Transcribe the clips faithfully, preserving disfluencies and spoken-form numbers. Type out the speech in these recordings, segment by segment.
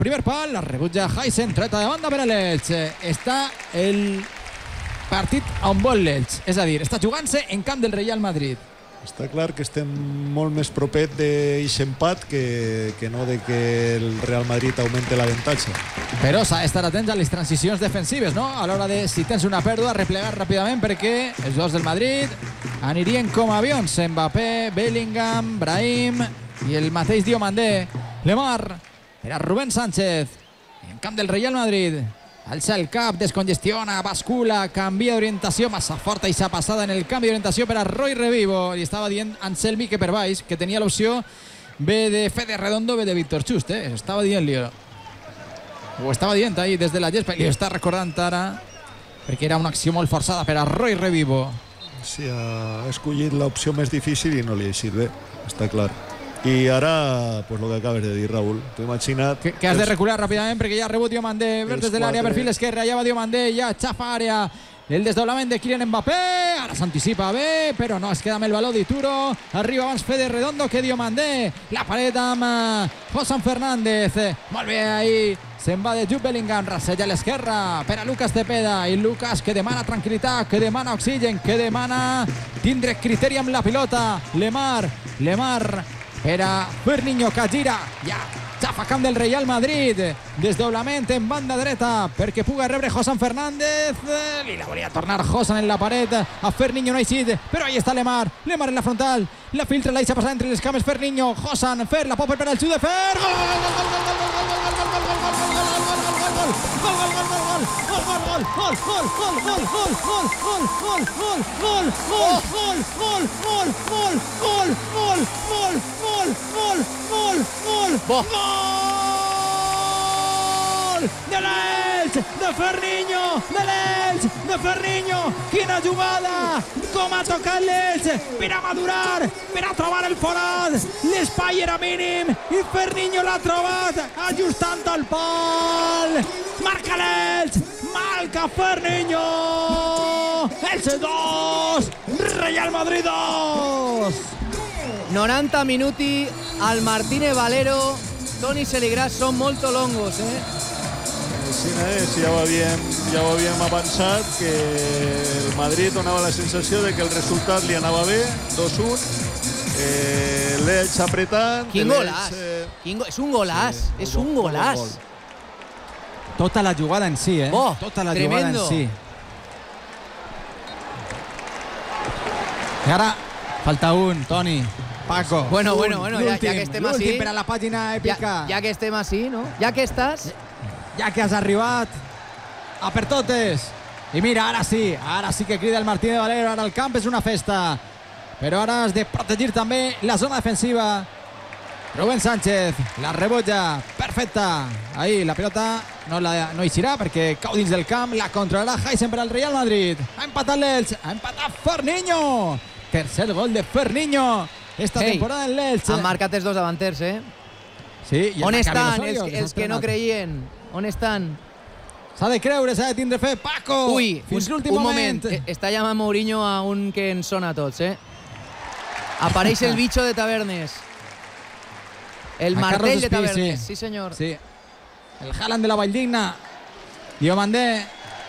primer pal, la rebutja Heisen, treta de banda per a l'Elx. Està el partit on vol l'Elx, és a dir, està jugant-se en camp del Real Madrid. Està clar que estem molt més propet d'aquest empat que, que no de que el Real Madrid augmente l'avantatge. Però s'ha d'estar atents a les transicions defensives, no? A l'hora de, si tens una pèrdua, replegar ràpidament, perquè els dos del Madrid anirien com avions. Mbappé, Bellingham, Brahim i el mateix Diomandé. Lemar per a Rubén Sánchez en camp del Real Madrid. Alça el cap, descongestiona, bascula, canvia d'orientació, massa forta i s'ha passada en el canvi d'orientació per a Roy Revivo. Li estava dient Anselmi que per baix, que tenia l'opció B de Fede Redondo, B de Víctor Chust, eh? Estava dient-li. Ho estava dient ahí des de la gespa i ho està recordant ara perquè era una acció molt forçada per a Roy Revivo. Sí, ha escollit l'opció més difícil i no li ha eixit bé, està clar. I ara, pues lo que acabes de dir, Raúl, t'ho imagina't... Que, que has de recular ràpidament perquè ja ha rebut Diomandé des de l'àrea, perfil esquerre, ja va Diomandé, ja xafa àrea, el desdoblament de Kylian Mbappé, ara s'anticipa bé, però no es queda amb el baló d'Ituro, arriba abans Fede Redondo que Diomandé, la paret amb Josan Fernández, molt bé ahí, se'n va de Jude Bellingham, rasseja a l'esquerra per a Lucas Tepeda, i Lucas que demana tranquil·litat, que demana oxigen, que demana tindre criteri amb la pilota. Lemar, Lemar era Ferninho que gira, ja xafa camp del Real Madrid, desdoblament en banda dreta perquè puga rebre Josan Fernández, li la volia tornar Josan en la paret a Ferninho, no ha eixit, però ahí està Lemar, Lemar en la frontal, la filtra, la deixa passar entre les cames Ferninho, Josan, Fer, la popper per al xut de Fer, gol, gol, gol, gol, gol, gol, gol, gol, gol, gol, gol, gol, gol, de l'Elx, de Ferninho, de l'Elx, de Ferninho, quina jugada, com ha tocat l'Elx, per a madurar, per a trobar el forat, l'espai era mínim i Ferninho l'ha trobat ajustant el pal, marca l'Elx, marca Ferninho, Elx dos, Real Madrid dos. noranta minuti al Martínez Valero, Toni Seligràs són molt longos, eh? Sí, eh? Sí, ja ho havíem, ja ho havíem avançat, que el Madrid donava la sensació de que el resultat li anava bé, dos un, eh, l'Elx apretant... Quin golàs, eh... Quin go... és un golàs, sí, és un golàs. Gol, gol. Tota la jugada en si, eh? Oh, tota la tremendo. jugada en si. I ara falta un, Toni. Paco. Bueno, bueno, bueno, ja, ja que estem així... per a la pàgina èpica. Ja, ja que estem així, no? Ja que estàs... Ja que has arribat a per totes. I mira, ara sí, ara sí que crida el Martínez Valero, ara el camp és una festa. Però ara has de protegir també la zona defensiva. Rubén Sánchez, la rebotja, perfecta. Ahí, la pilota no, la, no eixirà perquè cau dins del camp, la controlarà Heisen per al Real Madrid. Ha empatat l'Elx, ha empatat Ferninho. Tercer gol de Ferninho esta Ei, temporada en l'Elx. Han marcat els dos davanters, eh? Sí, on estan els, els que no creien? On estan? S'ha de creure, s'ha de tindre fe. Paco! Ui, fins l'últim moment. moment. Està llamant Mourinho a un que ens sona a tots, eh? Apareix el bicho de Tavernes. El a martell Espí, de Tavernes, sí, sí senyor. Sí. El Haaland de la Valldigna. Diomandé.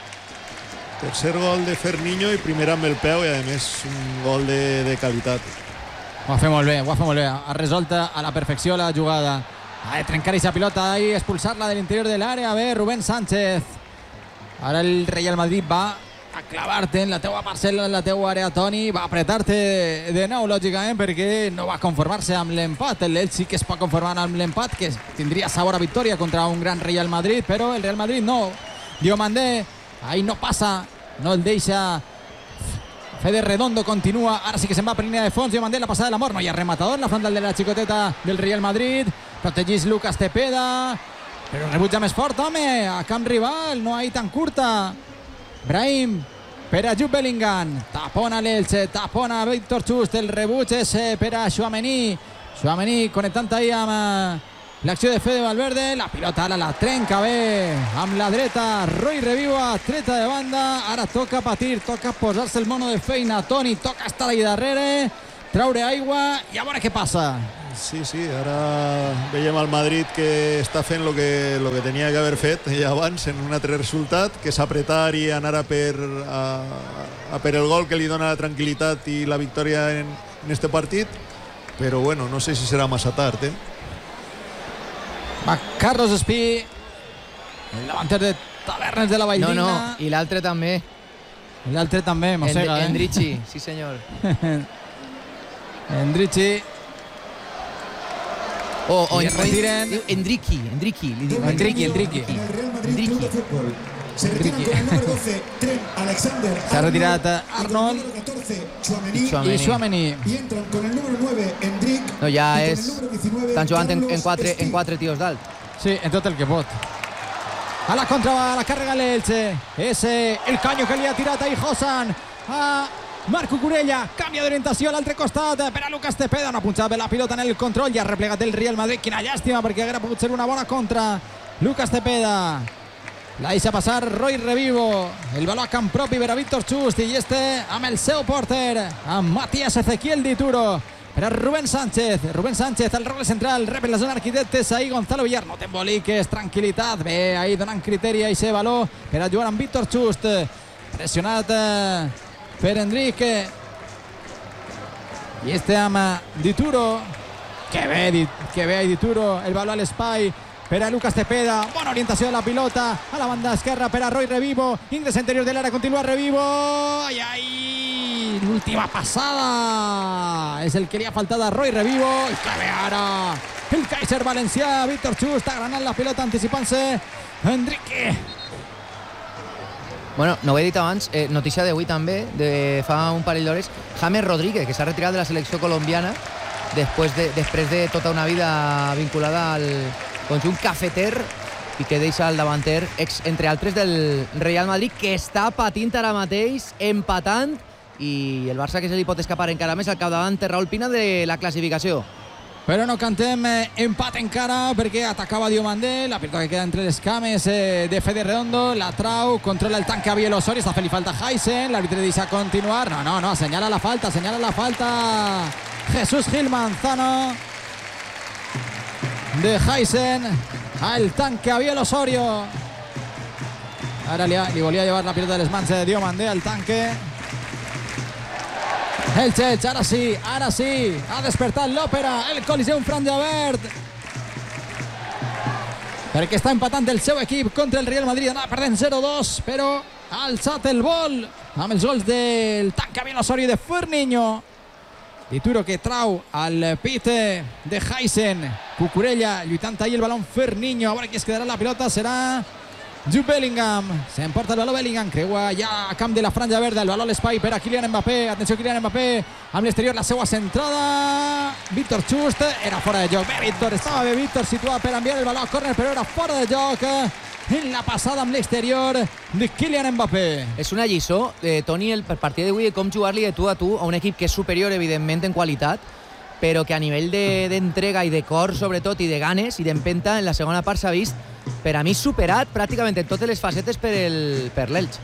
Tercer gol de Ferninho i primer amb el peu i a més un gol de, de qualitat. Ho ha fet molt bé, ho ha fet molt bé. Ha resolt a la perfecció la jugada. Ha de trencar aquesta pilota i expulsar-la de l'interior de l'àrea. A veure, Rubén Sánchez. Ara el Real Madrid va a clavar-te en la teua parcel·la, en la teua àrea, Toni. Va apretar-te de, de nou, lògicament, perquè no va conformar-se amb l'empat. L'Elx sí que es pot conformar amb l'empat, que tindria sabor a victòria contra un gran Real Madrid, però el Real Madrid no. Diomandé, ahí no passa, no el deixa. Fede Redondo continua, ara sí que se'n va per línia de fons. Diomandé, la passada de l'amor, no hi ha rematador en la frontal de la xicoteta del Real Madrid. Protegís Lucas Tepeda, però rebutja més fort, home, a camp rival, no ahí tan curta. Brahim per a Jude Bellingham, tapona l'Elx, tapona Víctor Chust, el rebuig és per a Tchouaméni. Tchouaméni connectant ahí amb l'acció de Fede Valverde, la pilota ara la trenca bé amb la dreta, Roy Reviva, treta de banda, ara toca patir, toca posar-se el mono de feina, Toni, toca estar ahí darrere, traure aigua i a veure què passa. Sí, sí, ara veiem el Madrid que està fent el que, lo que tenia que haver fet ja abans en un altre resultat, que és apretar i anar a per, a, a per el gol que li dona la tranquil·litat i la victòria en, en este partit, però bueno, no sé si serà massa tard, eh? Va Carlos Espí, el davanter de Tavernes de la Valldigna. No, no, i l'altre també. L'altre també, mossega, eh? Endrichi, sí senyor. Endrichi. O, o I es retiren. diu Endriqui, Endriqui. Li diu Endriqui, Endriqui. Endriqui. Se retira con el número doce, Trent Alexander. S'ha retirat Arnold Tchouaméni. i Tchouaméni. Y entran con el número nueve, Endrick. No, ja y con és... el número diecinueve, Estan jugant en, en, Carlos quatre, Espí. en quatre tios dalt. Sí, en tot el que pot. A la contra va la càrrega l'Elche. És el canyo que li ha tirat ahí Hosan a Marc Cucurella. Canvia d'orientació a l'altre costat per a Lucas Cepeda. No ha punxat bé la pilota en el control. Ja ha replegat el Real Madrid. Quina llàstima, perquè haguera pogut ser una bona contra. Lucas Cepeda la deixa passar Roy Revivo. El baló a camp propi per a Víctor Chust, i este amb el seu porter, amb Matías Ezequiel Dituro. Per a Rubén Sánchez. Rubén Sánchez al rogle central, rep en la zona arquitectes, ahí Gonzalo Villar. No t'emboliques, tranquil·litat. Bé, ahí donant criteri a aquest baló per a jugar amb Víctor Chust. Pressionat eh, per Enrique. I este amb Dituro. Que bé, que bé Dituro. El baló a l'espai per a Lucas Cepeda. Bona orientació de la pilota a la banda esquerra per a Roy Revivo. Ingrés interior de l'àrea, continua Revivo. Ai, ai, l'última passada és el que li ha faltat a Roy Revivo. I que bé ara el Kaiser valencià. Víctor Chust està granant la pilota, anticipant-se Enrique. Bueno, no ho he dit abans, eh, notícia d'avui també, de fa un parell d'hores, James Rodríguez, que s'ha retirat de la selecció colombiana després de, després de tota una vida vinculada al conjunt cafeter, i que deixa el davanter, ex, entre altres, del Real Madrid, que està patint ara mateix, empatant, i el Barça que se li pot escapar encara més al capdavant Raúl Pina de la classificació. Però no cantem eh, empat encara, perquè atacava Diomandé, la pilota que queda entre les cames eh, de Fede Redondo, la trau, controla el tanque a Biel Osorio, està fent-li falta a Heisen, l'àrbitre deixa continuar, no, no, no, senyala la falta, senyala la falta Jesús Gil Manzano de Heisen al tanque a Biel Osorio. Ara li, li volia llevar la pilota de les mans de Diomandé al tanque. El Cheig, ara sí, ara sí, ha despertat l'òpera, el Coliseum Fran Javert, perquè està empatant el seu equip contra el Real Madrid, anava perdent zero dos, però ha alçat el vol amb els gols del tanque a Biel Osorio de Ferniño. Dituro que trau al pite de Heisen. Cucurella lluitant ahí el balón Ferniño. A veure qui es quedarà la pilota, serà Jude Bellingham. S'emporta el baló Bellingham, creua ja a camp de la franja verda, el baló a l'espai per a Kylian Mbappé. Atenció, Kylian Mbappé amb l'exterior, la seva centrada. Víctor Chust, era fora de joc. Bé, Víctor, estava bé Víctor situat per enviar el baló a córner, però era fora de joc en la passada amb l'exterior de Kylian Mbappé. És una lliçó, eh, Toni, el partit d'avui, de com jugar-li de tu a tu a un equip que és superior, evidentment, en qualitat, però que a nivell d'entrega de, i de cor, sobretot, i de ganes i d'empenta, en la segona part s'ha vist, per a mi, superat pràcticament en totes les facetes per el, per l'Elx.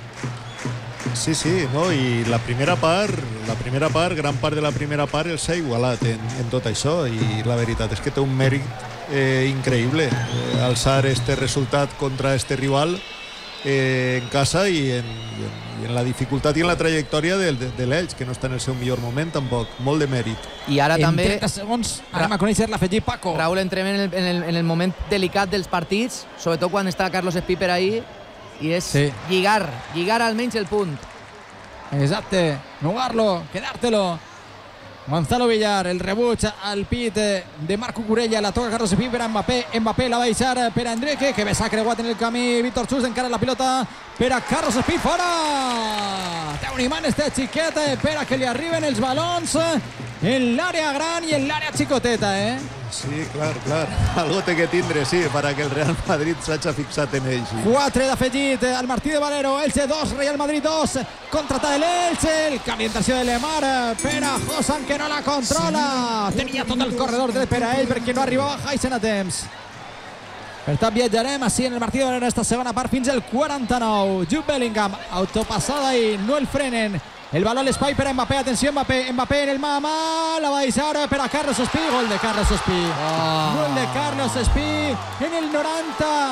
Sí, sí, no? I la primera part, la primera part, gran part de la primera part el s'ha igualat en, en tot això, i la veritat és que té un mèrit eh, increïble eh, alçar este resultat contra este rival eh, en casa i en, i, en, i en la dificultat i en la trajectòria de, de, de l'Elx, que no està en el seu millor moment tampoc, molt de mèrit. I ara en també... trenta segons anem a conèixer l'afegit Paco. Raúl, entrem en el, en, el, en el moment delicat dels partits, sobretot quan està Carlos Espí per ahí, i és sí. lligar, lligar almenys el punt. Exacte, jugarlo, quedártelo. Gonzalo Villar, el rebuig al pit de Marc Cucurella, la toca Carlos Espí per a Mbappé, Mbappé la va deixar per a Enrique, que bé s'ha creuat en el camí Víctor Chust, encara la pilota per a Carlos Espí, fora! Té un imant este xiquet per a que li arriben els balons en l'àrea gran i en l'àrea xicoteta, eh? Sí, clar, clar. Algo té que tindre, sí, para que el Real Madrid s'hagi fixat en ell. Sí. quatre d'afegit al Martí de Valero, Elche dos, Real Madrid dos, contrata l'Elche, el canvi d'intenció de Lemar per a Hosan, que no la controla, tenia tot el corredor dret per a ell perquè no arribava Heisen a temps. Per tant, viatjarem així en el Martí de Valero en esta segona part fins al quaranta-nou. Jude Bellingham, autopassada i no el frenen El baló a l'espai per a Mbappé. Atenció, Mbappé. Mbappé en el mà a mà. La va deixar per a Carlos Espí. Gol de Carlos Espí. Oh. Gol de Carlos Espí en el noranta.